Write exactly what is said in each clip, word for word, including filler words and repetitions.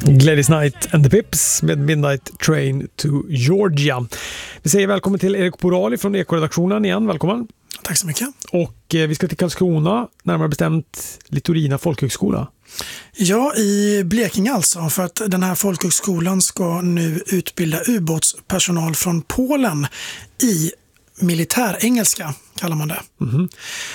Gladys Knight and the Pips med Midnight Train to Georgia. Vi säger välkommen till Erik Porali från Ekoredaktionen igen. Välkommen. Tack så mycket. Och eh, vi ska till Karlskrona, närmare bestämt Litorina folkhögskola. Ja, i Blekinge alltså, för att den här folkhögskolan ska nu utbilda ubåtspersonal från Polen i militärengelska, kallar man det. Mm-hmm.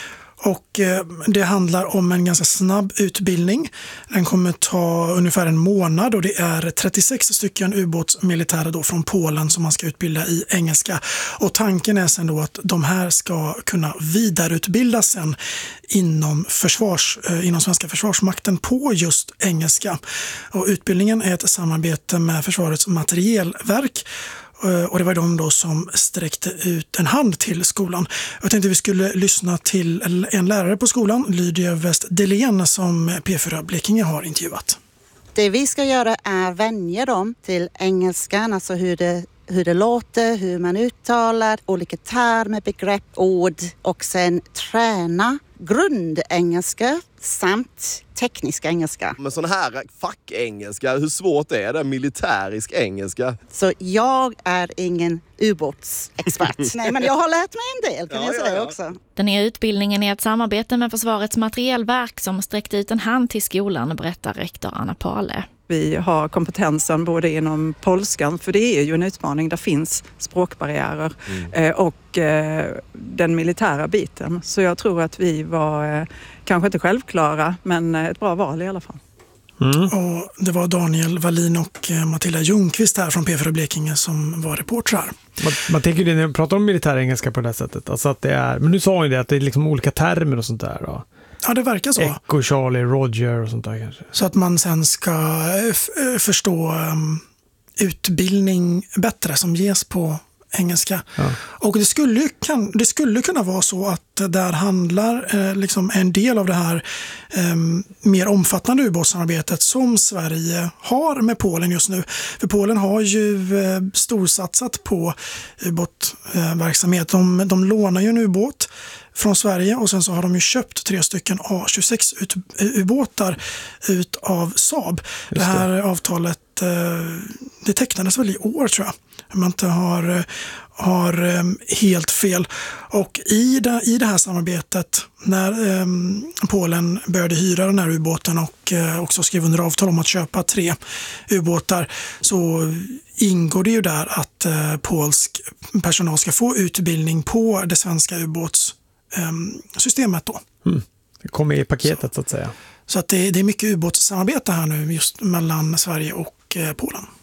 Och eh, det handlar om en ganska snabb utbildning. Den kommer ta ungefär en månad och det är trettiosex stycken ubåtsmilitärer då från Polen som man ska utbilda i engelska. Och tanken är sen då att de här ska kunna vidareutbildas sen inom, försvars, eh, inom svenska försvarsmakten på just engelska. Och utbildningen är ett samarbete med Försvarets materielverk. Och det var de då som sträckte ut en hand till skolan. Jag tänkte vi skulle lyssna till en lärare på skolan, Lydia West-Delén, som P fyra Blekinge har intervjuat. Det vi ska göra är vänja dem till engelskan, alltså hur det, hur det låter, hur man uttalar, olika termer, begrepp, ord och sen träna grundengelska samt teknisk engelska. Men sån här fackengelska, hur svårt är det? Militärisk engelska? Så jag är ingen ubåtsexpert. Nej, men jag har lärt mig en del, kan ja, jag säga ja, ja. också. Den nya utbildningen är ett samarbete med Försvarets materielverk som sträckt ut en hand till skolan, berättar rektor Anna Pale. Vi har kompetensen både inom polskan, för det är ju en utmaning, där finns språkbarriärer, mm. och eh, den militära biten. Så jag tror att vi var, eh, kanske inte självklara, men ett bra val i alla fall. Mm. Och det var Daniel Wallin och Matilda Ljungqvist här från P fyra Blekinge som var reportrar. Man, man tänker ju när man pratar om militärengelska på det här sättet, alltså att det är, men nu sa hon ju det att det är liksom olika termer och sånt där då. Ja, det verkar så. Echo, Charlie, Roger och sånt där kanske. Så att man sen ska f- förstå um, utbildning bättre som ges på engelska. Ja. Och det skulle, kan, det skulle kunna vara så att där handlar eh, liksom en del av det här eh, mer omfattande ubåtssamarbetet som Sverige har med Polen just nu. För Polen har ju eh, storsatsat på ubåtverksamhet. Eh, de, de lånar ju en ubåt från Sverige och sen så har de ju köpt tre stycken A tjugosex ut, ubåtar ut av Saab. Det. det här avtalet det tecknades väl i år, tror jag. Man inte har, har helt fel. Och i det, i det här samarbetet, när eh, Polen började hyra den här ubåten och eh, också skrev under avtal om att köpa tre ubåtar, så ingår det ju där att eh, polsk personal ska få utbildning på det svenska ubåtssystemet då. Mm. Det kommer i paketet så, så att säga. Så att det, det är mycket ubåtssamarbete här nu just mellan Sverige och Polen.